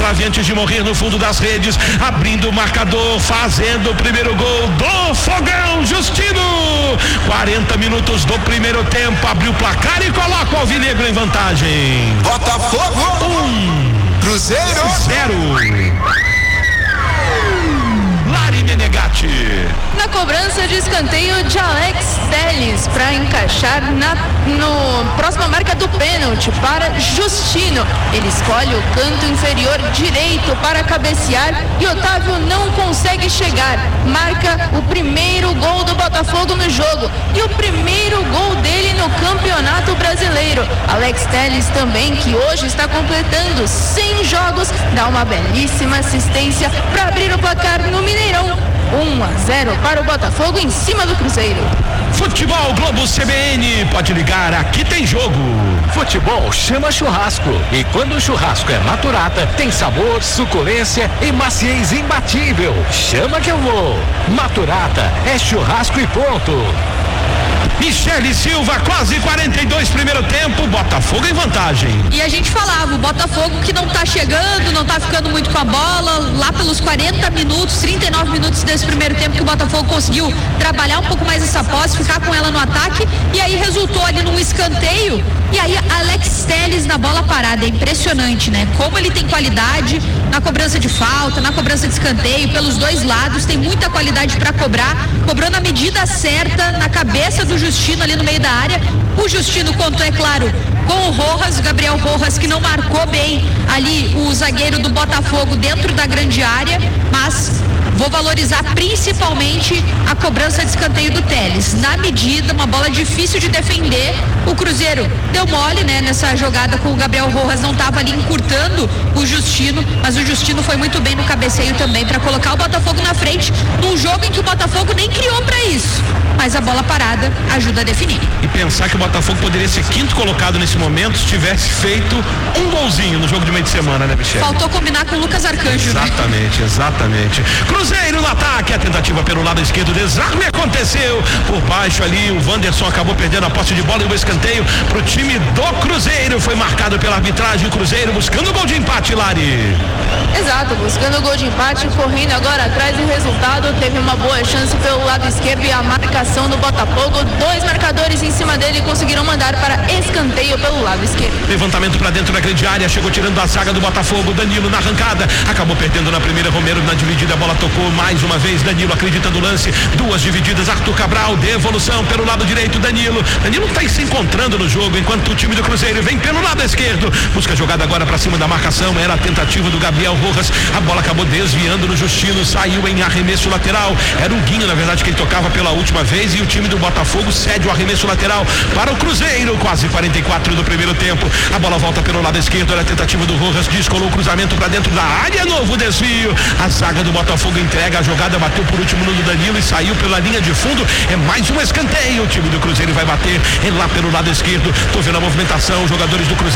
Aviantes de morrer no fundo das redes, abrindo o marcador, fazendo o primeiro gol do Fogão, Justino. 40 minutos do primeiro tempo, abriu o placar e coloca o Alvinegro em vantagem. Botafogo 1, Cruzeiro 0. Lari Menegatti. Na cobrança de escanteio de Alex Telles para encaixar no próxima marca do pênalti para Justino. Ele escolhe o canto inferior direito para cabecear e Otávio não consegue chegar. Marca o primeiro gol do Botafogo no jogo e o primeiro gol dele no Campeonato Brasileiro. Alex Telles também, que hoje está completando 100 jogos, dá uma belíssima assistência para abrir o placar no Mineirão. 1-0 para o Botafogo em cima do Cruzeiro. Futebol Globo CBN, pode ligar, aqui tem jogo. Futebol chama churrasco. E quando o churrasco é Maturata, tem sabor, suculência e maciez imbatível. Chama que eu vou. Maturata é churrasco e ponto. Michele Silva, quase 42 primeiro tempo, Botafogo em vantagem. E a gente falava, o Botafogo que não tá chegando, não tá ficando muito com a bola, lá pelos 40 minutos, 39 minutos desse primeiro tempo que o Botafogo conseguiu trabalhar um pouco mais essa posse, ficar com ela no ataque, e aí resultou ali num escanteio, e aí Alex Telles na bola parada, é impressionante, né? Como ele tem qualidade na cobrança de falta, na cobrança de escanteio, pelos dois lados, tem muita qualidade para cobrar, cobrou na medida certa, na cabeça do Justino ali no meio da área. O Justino contou, é claro, com o Rojas, o Gabriel Rojas, que não marcou bem ali o zagueiro do Botafogo dentro da grande área, mas vou valorizar principalmente a cobrança de escanteio do Telles. Na medida, uma bola difícil de defender. O Cruzeiro deu mole, né, nessa jogada com o Gabriel Rojas, não estava ali encurtando o Justino, mas o Justino foi muito bem no cabeceio também para colocar o Botafogo na frente, num jogo em que o Botafogo nem criou para isso. Mas a bola parada ajuda a definir. E pensar que o Botafogo poderia ser quinto colocado nesse momento se tivesse feito um golzinho no jogo de meio de semana, né, Michele? Faltou combinar com o Lucas Arcanjo. Exatamente, né? Exatamente. Cruzeiro no ataque, a tentativa pelo lado esquerdo, desarme aconteceu. Por baixo ali, o Wanderson acabou perdendo a posse de bola e o escanteio pro time do Cruzeiro. Foi marcado pela arbitragem. O Cruzeiro buscando o gol de empate, Lari. Exato, buscando o gol de empate, correndo agora atrás do resultado. Teve uma boa chance pelo lado esquerdo e a marcação do Botafogo. Dois marcadores em cima dele conseguiram mandar para escanteio pelo lado esquerdo. Levantamento para dentro da grande área, chegou tirando a zaga do Botafogo. Danilo na arrancada, acabou perdendo na primeira. Romero na dividida, a bola tocou mais uma vez. Danilo acredita no lance, duas divididas. Arthur Cabral, devolução pelo lado direito. Danilo está se encontrando no jogo, enquanto o time do Cruzeiro vem pelo lado esquerdo. Busca a jogada agora para cima da marcação. Era a tentativa do Gabriel Rojas. A bola acabou desviando no Justino, saiu em arremesso lateral. Era o Guinho, na verdade, que ele tocava pela última vez, e o time do Botafogo cede o arremesso lateral para o Cruzeiro. Quase 44 do primeiro tempo. A bola volta pelo lado esquerdo. Era a tentativa do Rojas, descolou o cruzamento para dentro da área. Novo desvio. A zaga do Botafogo entrega a jogada, bateu por último no Danilo e saiu pela linha de fundo. É mais um escanteio. O time do Cruzeiro vai bater lá pelo lado esquerdo. Tô vendo a movimentação. Os jogadores do Cruzeiro